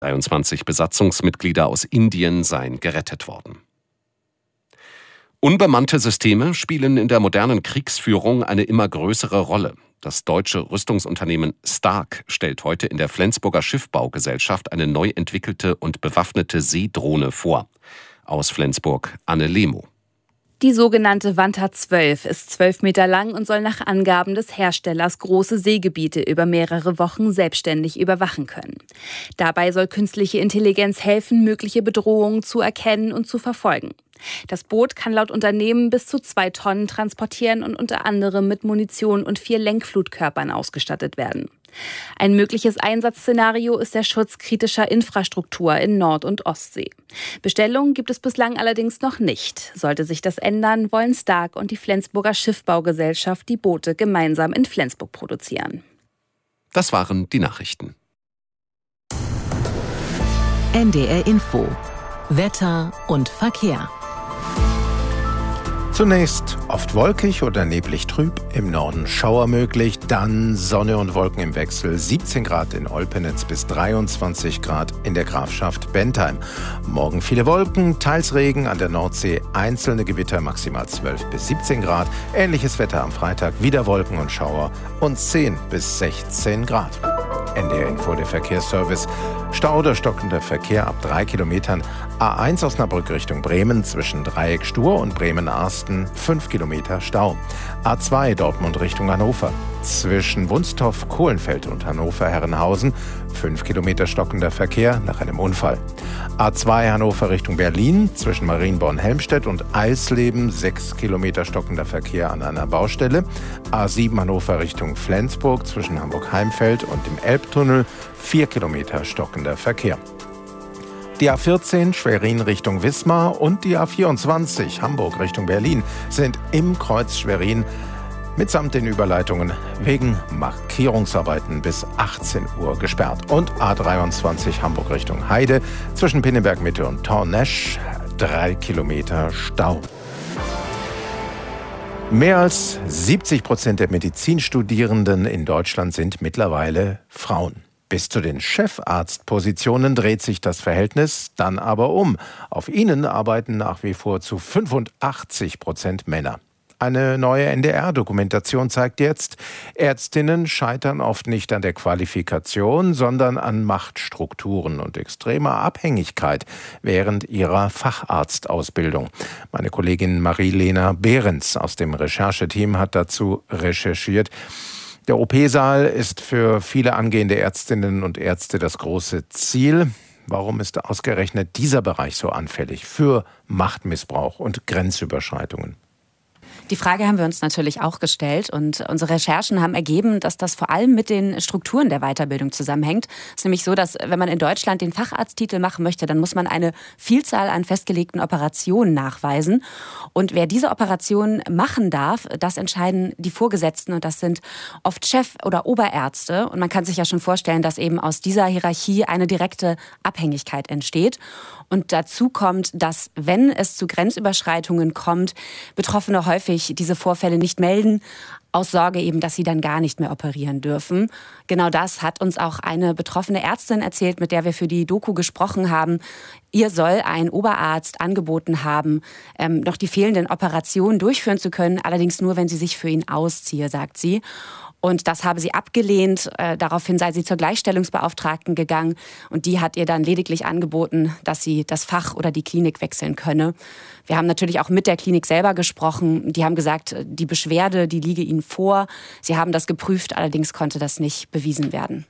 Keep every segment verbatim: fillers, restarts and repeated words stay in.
dreiundzwanzig Besatzungsmitglieder aus Indien seien gerettet worden. Unbemannte Systeme spielen in der modernen Kriegsführung eine immer größere Rolle. Das deutsche Rüstungsunternehmen Stark stellt heute in der Flensburger Schiffbaugesellschaft eine neu entwickelte und bewaffnete Seedrohne vor. Aus Flensburg Anne Lemo. Die sogenannte Vanta zwölf ist zwölf Meter lang und soll nach Angaben des Herstellers große Seegebiete über mehrere Wochen selbstständig überwachen können. Dabei soll künstliche Intelligenz helfen, mögliche Bedrohungen zu erkennen und zu verfolgen. Das Boot kann laut Unternehmen bis zu zwei Tonnen transportieren und unter anderem mit Munition und vier Lenkflutkörpern ausgestattet werden. Ein mögliches Einsatzszenario ist der Schutz kritischer Infrastruktur in Nord- und Ostsee. Bestellungen gibt es bislang allerdings noch nicht. Sollte sich das ändern, wollen Stark und die Flensburger Schiffbaugesellschaft die Boote gemeinsam in Flensburg produzieren. Das waren die Nachrichten. N D R Info. Wetter und Verkehr. Zunächst oft wolkig oder neblig trüb, im Norden Schauer möglich, dann Sonne und Wolken im Wechsel, siebzehn Grad in Olpenitz bis dreiundzwanzig Grad in der Grafschaft Bentheim. Morgen viele Wolken, teils Regen an der Nordsee, einzelne Gewitter, maximal zwölf bis siebzehn Grad. Ähnliches Wetter am Freitag, wieder Wolken und Schauer und zehn bis sechzehn Grad. N D R Info, der Verkehrsservice. Stau oder stockender Verkehr ab drei Kilometern. A eins Osnabrück Richtung Bremen zwischen Dreieck Stur und Bremen-Arsten fünf Kilometer Stau. A zwei Dortmund Richtung Hannover. Zwischen Wunstorf, Kohlenfeld und Hannover-Herrenhausen fünf Kilometer stockender Verkehr nach einem Unfall. A zwei Hannover Richtung Berlin zwischen Marienborn-Helmstedt und Eisleben sechs Kilometer stockender Verkehr an einer Baustelle. A sieben Hannover Richtung Flensburg zwischen Hamburg-Heimfeld und dem Elbtunnel vier Kilometer stockender Verkehr. Die A vierzehn Schwerin Richtung Wismar und die A vierundzwanzig Hamburg Richtung Berlin sind im Kreuz Schwerin mitsamt den Überleitungen wegen Markierungsarbeiten bis achtzehn Uhr gesperrt. Und A dreiundzwanzig Hamburg Richtung Heide zwischen Pinneberg Mitte und Tornesch drei Kilometer Stau. Mehr als siebzig Prozent der Medizinstudierenden in Deutschland sind mittlerweile Frauen. Bis zu den Chefarztpositionen dreht sich das Verhältnis dann aber um. Auf ihnen arbeiten nach wie vor zu fünfundachtzig Prozent Männer. Eine neue N D R-Dokumentation zeigt jetzt, Ärztinnen scheitern oft nicht an der Qualifikation, sondern an Machtstrukturen und extremer Abhängigkeit während ihrer Facharztausbildung. Meine Kollegin Marie-Lena Behrens aus dem Rechercheteam hat dazu recherchiert. Der O P-Saal ist für viele angehende Ärztinnen und Ärzte das große Ziel. Warum ist ausgerechnet dieser Bereich so anfällig für Machtmissbrauch und Grenzüberschreitungen? Die Frage haben wir uns natürlich auch gestellt und unsere Recherchen haben ergeben, dass das vor allem mit den Strukturen der Weiterbildung zusammenhängt. Es ist nämlich so, dass wenn man in Deutschland den Facharzttitel machen möchte, dann muss man eine Vielzahl an festgelegten Operationen nachweisen. Und wer diese Operationen machen darf, das entscheiden die Vorgesetzten und das sind oft Chef- oder Oberärzte. Und man kann sich ja schon vorstellen, dass eben aus dieser Hierarchie eine direkte Abhängigkeit entsteht. Und dazu kommt, dass, wenn es zu Grenzüberschreitungen kommt, Betroffene häufig diese Vorfälle nicht melden, aus Sorge eben, dass sie dann gar nicht mehr operieren dürfen. Genau das hat uns auch eine betroffene Ärztin erzählt, mit der wir für die Doku gesprochen haben. Ihr soll ein Oberarzt angeboten haben, ähm, noch die fehlenden Operationen durchführen zu können, allerdings nur, wenn sie sich für ihn ausziehe, sagt sie. Und das habe sie abgelehnt. Äh, daraufhin sei sie zur Gleichstellungsbeauftragten gegangen. Und die hat ihr dann lediglich angeboten, dass sie das Fach oder die Klinik wechseln könne. Wir haben natürlich auch mit der Klinik selber gesprochen. Die haben gesagt, die Beschwerde, die liege ihnen vor. Sie haben das geprüft, allerdings konnte das nicht bewiesen werden.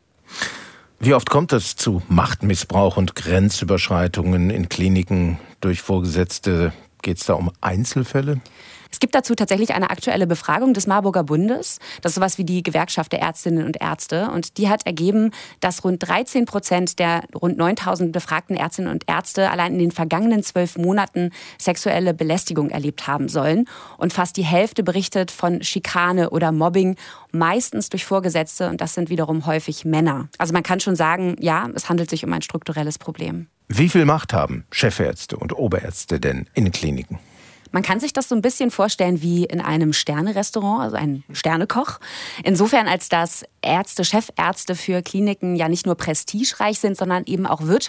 Wie oft kommt es zu Machtmissbrauch und Grenzüberschreitungen in Kliniken durch Vorgesetzte? Geht es da um Einzelfälle? Es gibt dazu tatsächlich eine aktuelle Befragung des Marburger Bundes. Das ist sowas wie die Gewerkschaft der Ärztinnen und Ärzte. Und die hat ergeben, dass rund dreizehn Prozent der rund neuntausend befragten Ärztinnen und Ärzte allein in den vergangenen zwölf Monaten sexuelle Belästigung erlebt haben sollen. Und fast die Hälfte berichtet von Schikane oder Mobbing, meistens durch Vorgesetzte. Und das sind wiederum häufig Männer. Also man kann schon sagen, ja, es handelt sich um ein strukturelles Problem. Wie viel Macht haben Chefärzte und Oberärzte denn in Kliniken? Man kann sich das so ein bisschen vorstellen wie in einem Sterne-Restaurant, also ein Sternekoch. Insofern, als dass Ärzte, Chefärzte für Kliniken ja nicht nur prestigereich sind, sondern eben auch wirtschaftlich